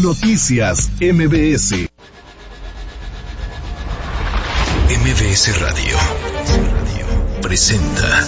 Noticias MBS. MBS Radio presenta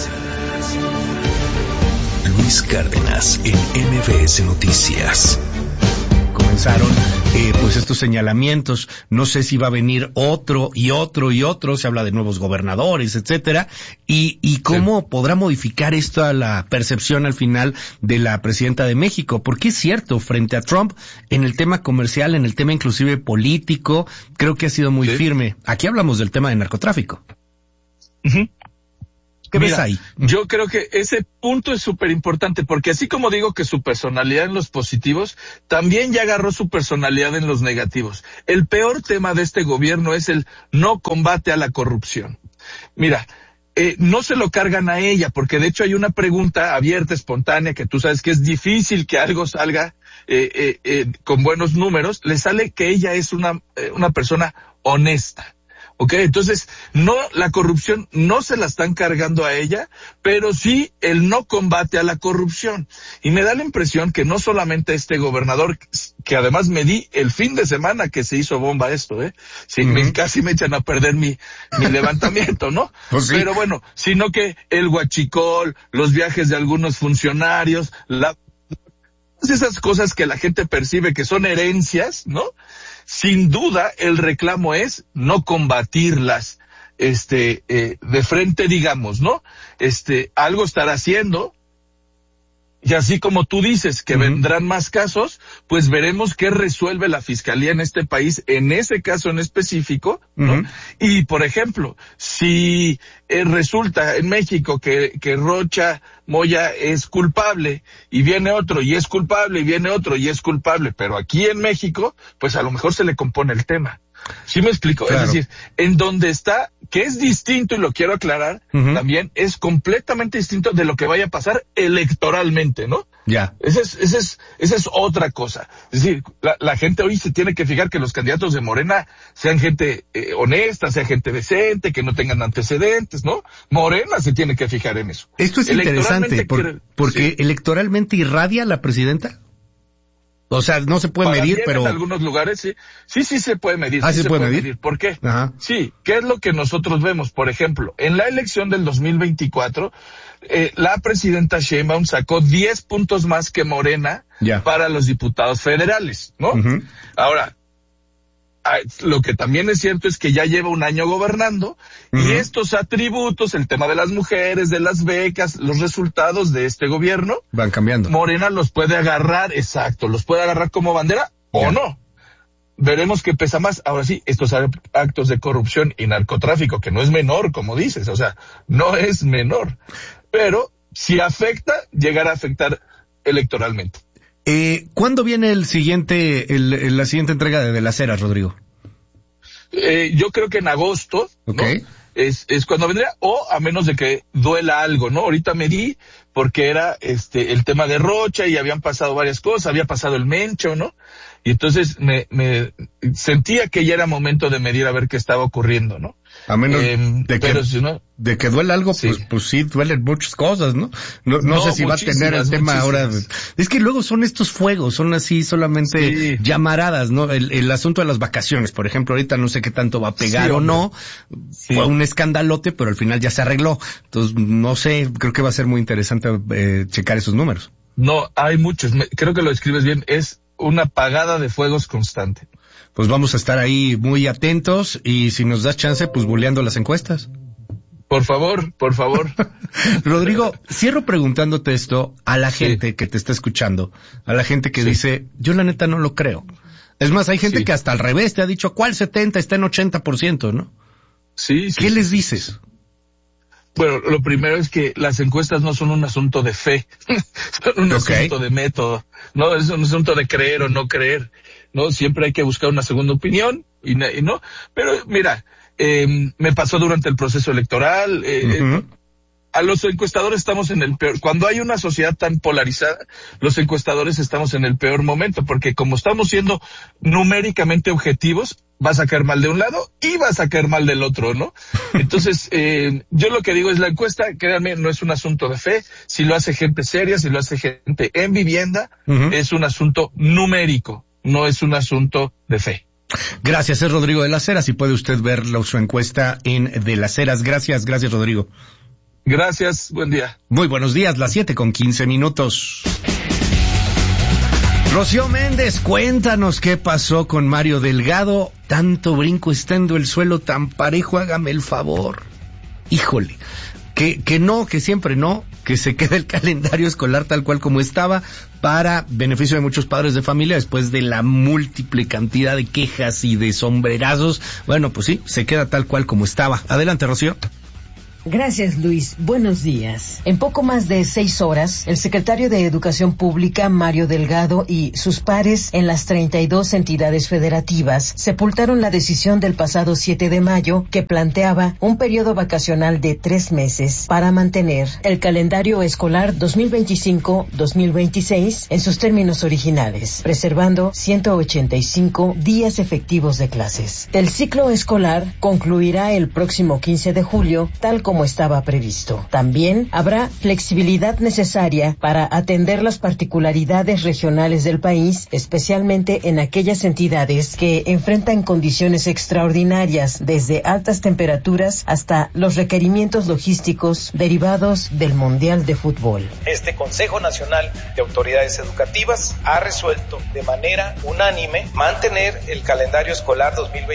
Luis Cárdenas en MBS Noticias. Comenzaron pues estos señalamientos, no sé si va a venir otro y otro y otro, se habla de nuevos gobernadores, etcétera, y cómo podrá modificar esto a la percepción al final de la presidenta de México, porque es cierto, frente a Trump, en el tema comercial, en el tema inclusive político, creo que ha sido muy firme. Aquí hablamos del tema de narcotráfico. Uh-huh. ¿Qué ves ahí? Yo creo que ese punto es súper importante, porque así como digo que su personalidad en los positivos, también ya agarró su personalidad en los negativos. El peor tema de este gobierno es el no combate a la corrupción. Mira, no se lo cargan a ella, porque de hecho hay una pregunta abierta, espontánea, que tú sabes que es difícil que algo salga con buenos números. Le sale que ella es una persona honesta. Ok, entonces la corrupción no se la están cargando a ella, pero sí el no combate a la corrupción. Y me da la impresión que no solamente este gobernador, que además me di el fin de semana que se hizo bomba esto, sí, casi me echan a perder mi levantamiento, ¿no? Pues sí. Pero bueno, sino que el huachicol, los viajes de algunos funcionarios, esas cosas que la gente percibe que son herencias, ¿no? Sin duda, el reclamo es no combatirlas, de frente, digamos, ¿no? Algo estará haciendo, y así como tú dices que vendrán más casos, pues veremos qué resuelve la fiscalía en este país, en ese caso en específico, ¿no? Y, por ejemplo, si resulta en México que Rocha Moya es culpable, y viene otro, y es culpable, y viene otro, y es culpable, pero aquí en México, pues a lo mejor se le compone el tema. ¿Sí me explico? Claro. Es decir, en donde está, que es distinto, y lo quiero aclarar, también es completamente distinto de lo que vaya a pasar electoralmente, ¿no? Ya. Esa es otra cosa. Es decir, la gente hoy se tiene que fijar que los candidatos de Morena sean gente honesta, sea gente decente, que no tengan antecedentes, ¿no? Morena se tiene que fijar en eso. Esto es interesante, porque electoralmente irradia la presidenta. O sea, no se puede medir, pero... En algunos lugares sí se puede medir. ¿Sí se puede medir? ¿Por qué? Ajá. Sí, ¿qué es lo que nosotros vemos? Por ejemplo, en la elección del 2024, la presidenta Sheinbaum sacó 10 puntos más que Morena para los diputados federales, ¿no? Ahora, lo que también es cierto es que ya lleva un año gobernando, y estos atributos, el tema de las mujeres, de las becas, los resultados de este gobierno, van cambiando. Morena los puede agarrar, los puede agarrar como bandera o no. Veremos qué pesa más. Ahora sí, estos actos de corrupción y narcotráfico, que no es menor, como dices, o sea, no es menor, pero si afecta, llegará a afectar electoralmente. ¿Cuándo viene la siguiente entrega de las eras, Rodrigo? Yo creo que en agosto, ¿no? Es cuando vendría, o a menos de que duela algo, ¿no? Ahorita me di porque era el tema de Rocha, y habían pasado varias cosas, había pasado el Mencho, ¿no? Y entonces me sentía que ya era momento de medir a ver qué estaba ocurriendo, ¿no? A menos de que duele algo, pues sí duelen muchas cosas, ¿no? No sé si va a tener el tema ahora. Es que luego son estos fuegos, son así solamente llamaradas, ¿no? El asunto de las vacaciones, por ejemplo, ahorita no sé qué tanto va a pegar o no. Fue un escandalote, pero al final ya se arregló. Entonces, no sé, creo que va a ser muy interesante checar esos números. No, hay muchos. Creo que lo describes bien. Es una apagada de fuegos constante. Pues vamos a estar ahí muy atentos, y si nos das chance, pues buleando las encuestas. Por favor. Rodrigo, cierro preguntándote esto a la gente que te está escuchando, a la gente que dice, yo la neta no lo creo. Es más, hay gente que hasta al revés te ha dicho, ¿cuál 70? Está en 80%, ¿no? Sí. ¿Qué les dices? Bueno, lo primero es que las encuestas no son un asunto de fe, son un asunto de método, no es un asunto de creer o no creer, no, siempre hay que buscar una segunda opinión, y no, pero mira, me pasó durante el proceso electoral, a los encuestadores estamos en el peor, cuando hay una sociedad tan polarizada, los encuestadores estamos en el peor momento, porque como estamos siendo numéricamente objetivos, vas a caer mal de un lado y vas a caer mal del otro, ¿no? Entonces, yo lo que digo es la encuesta, créanme, no es un asunto de fe, si lo hace gente seria, si lo hace gente en vivienda, es un asunto numérico. no es un asunto de fe. Gracias, es Rodrigo de las Heras y puede usted ver su encuesta en De las Heras. Gracias, Rodrigo. Gracias, buen día. Muy buenos días, las 7:15. Rocío Méndez, cuéntanos qué pasó con Mario Delgado. Tanto brinco estando el suelo tan parejo, hágame el favor. Híjole, que siempre no, que se quede el calendario escolar tal cual como estaba para beneficio de muchos padres de familia después de la múltiple cantidad de quejas y de sombrerazos. Bueno, pues sí, se queda tal cual como estaba. Adelante, Rocío. Gracias, Luis. Buenos días. En poco más de 6 horas, el secretario de Educación Pública, Mario Delgado, y sus pares en las 32 entidades federativas sepultaron la decisión del pasado 7 de mayo que planteaba un periodo vacacional de 3 meses para mantener el calendario escolar 2025-2026 en sus términos originales, preservando 185 días efectivos de clases. El ciclo escolar concluirá el próximo 15 de julio, tal como estaba previsto. También habrá flexibilidad necesaria para atender las particularidades regionales del país, especialmente en aquellas entidades que enfrentan condiciones extraordinarias, desde altas temperaturas hasta los requerimientos logísticos derivados del Mundial de Fútbol. Este Consejo Nacional de Autoridades Educativas ha resuelto de manera unánime mantener el calendario escolar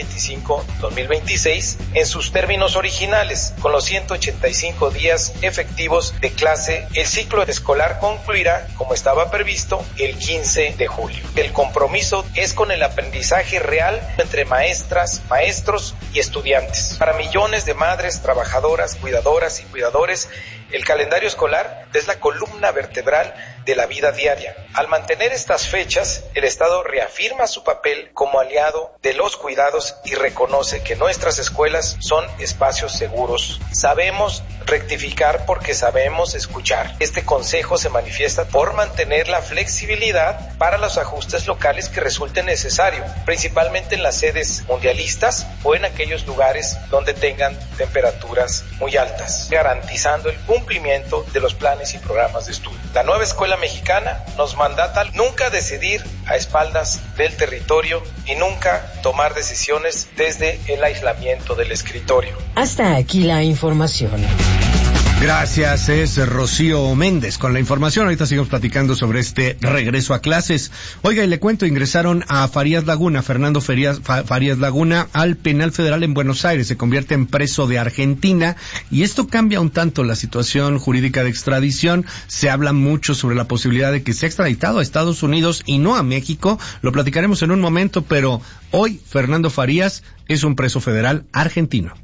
2025-2026 en sus términos originales, con los 185 días efectivos de clase. El ciclo escolar concluirá, como estaba previsto, el 15 de julio. El compromiso es con el aprendizaje real entre maestras, maestros y estudiantes. Para millones de madres, trabajadoras, cuidadoras y cuidadores, el calendario escolar es la columna vertebral de la vida diaria. Al mantener estas fechas, el Estado reafirma su papel como aliado de los cuidados y reconoce que nuestras escuelas son espacios seguros. Sabemos rectificar porque sabemos escuchar. Este consejo se manifiesta por mantener la flexibilidad para los ajustes locales que resulten necesarios, principalmente en las sedes mundialistas o en aquellos lugares donde tengan temperaturas muy altas, garantizando el cumplimiento de los planes y programas de estudio. La nueva escuela mexicana nos mandata nunca decidir a espaldas del territorio y nunca tomar decisiones desde el aislamiento del escritorio. Hasta aquí la información. Gracias, es Rocío Méndez con la información. Ahorita seguimos platicando sobre este regreso a clases. Oiga, y le cuento, ingresaron a Farías Laguna, Fernando Farías Laguna, al penal federal en Buenos Aires. Se convierte en preso de Argentina y esto cambia un tanto la situación jurídica de extradición. Se habla mucho sobre la posibilidad de que sea extraditado a Estados Unidos y no a México. Lo platicaremos en un momento, pero hoy Fernando Farías es un preso federal argentino.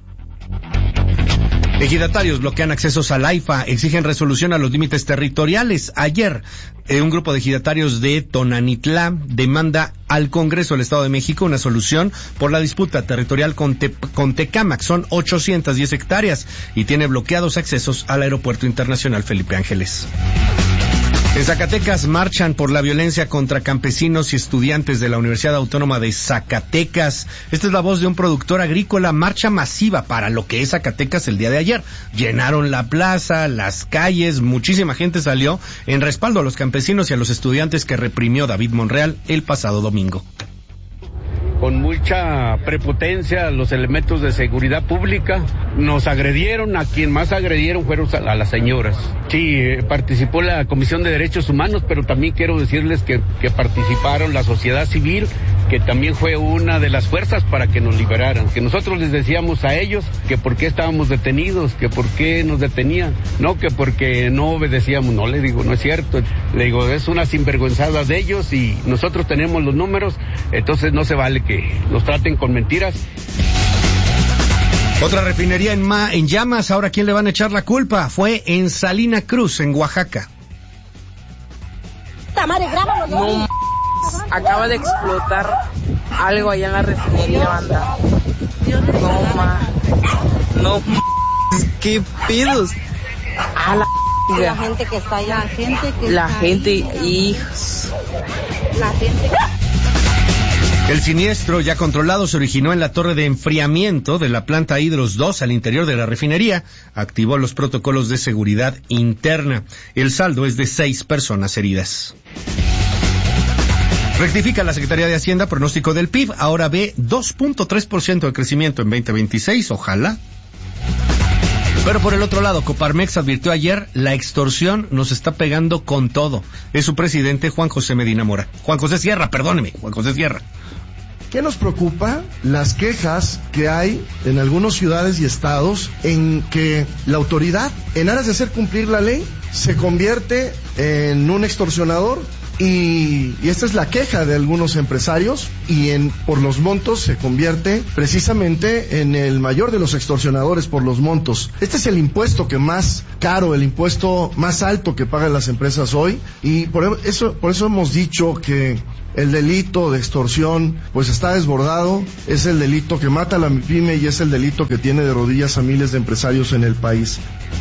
Ejidatarios bloquean accesos al AIFA, exigen resolución a los límites territoriales. Ayer, un grupo de ejidatarios de Tonanitlá demanda al Congreso del Estado de México una solución por la disputa territorial con Tecámac. Son 810 hectáreas y tiene bloqueados accesos al Aeropuerto Internacional Felipe Ángeles. En Zacatecas marchan por la violencia contra campesinos y estudiantes de la Universidad Autónoma de Zacatecas. Esta es la voz de un productor agrícola. Marcha masiva para lo que es Zacatecas el día de ayer. Llenaron la plaza, las calles, muchísima gente salió en respaldo a los campesinos y a los estudiantes que reprimió David Monreal el pasado domingo. Con mucha prepotencia los elementos de seguridad pública nos agredieron. A quien más agredieron fueron a las señoras. Sí, participó la Comisión de Derechos Humanos, pero también quiero decirles que participaron la sociedad civil, que también fue una de las fuerzas para que nos liberaran. Que nosotros les decíamos a ellos que por qué estábamos detenidos, que por qué nos detenían, no que porque no obedecíamos. No, le digo, no es cierto. Le digo, es una sinvergüenzada de ellos y nosotros tenemos los números, entonces no se vale que nos traten con mentiras. Otra refinería en llamas. Ahora, ¿quién le van a echar la culpa? Fue en Salina Cruz, en Oaxaca. No, acaba de explotar algo allá en la refinería, banda. No, qué pedos. A la gente que está allá. La gente, hijos. La gente. El siniestro ya controlado se originó en la torre de enfriamiento de la planta Hidros 2 al interior de la refinería. Activó los protocolos de seguridad interna. El saldo es de 6 personas heridas. Rectifica la Secretaría de Hacienda pronóstico del PIB, ahora ve 2.3% de crecimiento en 2026, ojalá. Pero por el otro lado, Coparmex advirtió ayer, la extorsión nos está pegando con todo. Es su presidente Juan José Sierra. ¿Qué nos preocupa? Las quejas que hay en algunas ciudades y estados en que la autoridad, en aras de hacer cumplir la ley, se convierte en un extorsionador. Y esta es la queja de algunos empresarios y por los montos se convierte precisamente en el mayor de los extorsionadores por los montos. Este es el impuesto que más caro, el impuesto más alto que pagan las empresas hoy, y por eso hemos dicho que el delito de extorsión pues está desbordado, es el delito que mata a la pyme y es el delito que tiene de rodillas a miles de empresarios en el país.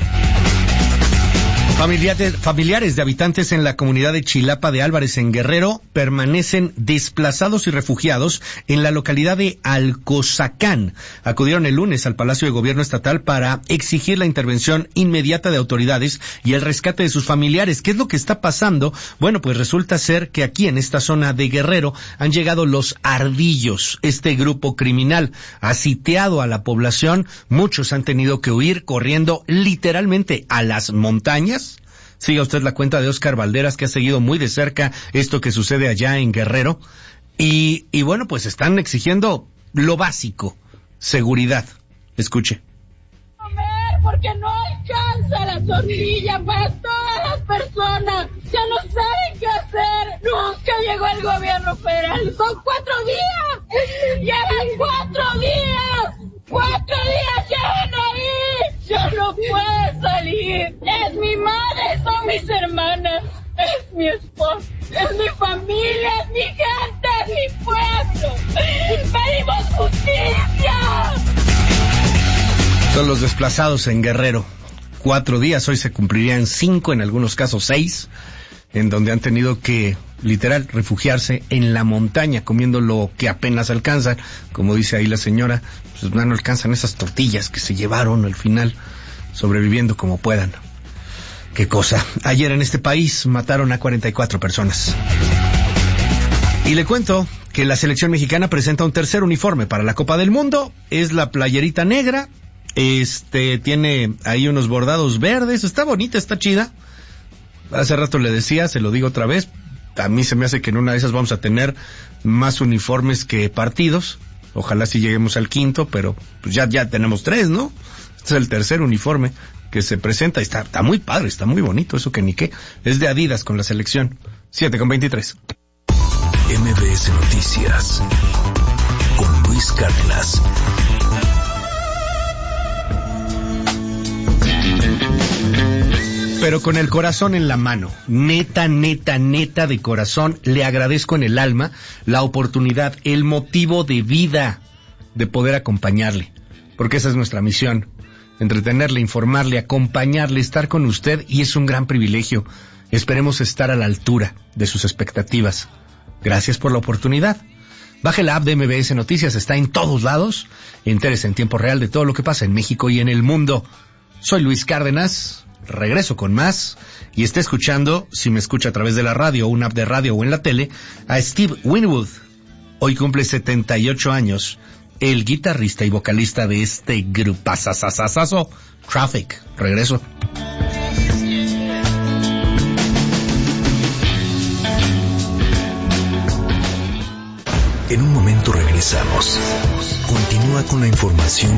Familiares de habitantes en la comunidad de Chilapa de Álvarez en Guerrero permanecen desplazados y refugiados en la localidad de Alcozacán. Acudieron el lunes al Palacio de Gobierno Estatal para exigir la intervención inmediata de autoridades y el rescate de sus familiares. ¿Qué es lo que está pasando? Bueno, pues resulta ser que aquí en esta zona de Guerrero han llegado los Ardillos. Este grupo criminal ha sitiado a la población. Muchos han tenido que huir corriendo literalmente a las montañas. Siga usted la cuenta de Oscar Valderas, que ha seguido muy de cerca esto que sucede allá en Guerrero. Y bueno, pues están exigiendo lo básico, seguridad. Escuche. Porque no alcanza la tortilla para todas las personas. Ya no saben qué hacer. Nunca llegó el gobierno federal. Son 4 días. Llevan 4 días. 4 días llevan ahí. Yo no puedo salir. Es mi madre, son mis hermanas. Es mi esposo. Es mi familia, es mi gente, es mi pueblo. ¡Pedimos justicia! Son los desplazados en Guerrero. 4 días, hoy se cumplirían 5, en algunos casos 6, en donde han tenido que, literal, refugiarse en la montaña, comiendo lo que apenas alcanzan. Como dice ahí la señora, pues no alcanzan esas tortillas que se llevaron al final, sobreviviendo como puedan. Qué cosa. Ayer en este país mataron a 44 personas. Y le cuento que la selección mexicana presenta un tercer uniforme para la Copa del Mundo. Es la playerita negra. Tiene ahí unos bordados verdes. Está bonita, está chida. Hace rato le decía, se lo digo otra vez. A mí se me hace que en una de esas vamos a tener más uniformes que partidos. Ojalá sí lleguemos al 5º, pero pues ya tenemos 3, ¿no? Este es el tercer uniforme que se presenta. Está muy padre, está muy bonito, eso que ni qué. Es de Adidas con la selección. 7:23. MBS Noticias con Luis Cárdenas. Pero con el corazón en la mano, neta de corazón, le agradezco en el alma la oportunidad, el motivo de vida de poder acompañarle, porque esa es nuestra misión, entretenerle, informarle, acompañarle, estar con usted, y es un gran privilegio. Esperemos estar a la altura de sus expectativas. Gracias por la oportunidad. Baje la app de MBS Noticias, está en todos lados. Entérese en tiempo real de todo lo que pasa en México y en el mundo. Soy Luis Cárdenas. Regreso con más, y está escuchando, si me escucha a través de la radio, una app de radio o en la tele, a Steve Winwood. Hoy cumple 78 años, el guitarrista y vocalista de este grupazazazazo, Traffic. Regreso. En un momento regresamos. Continúa con la información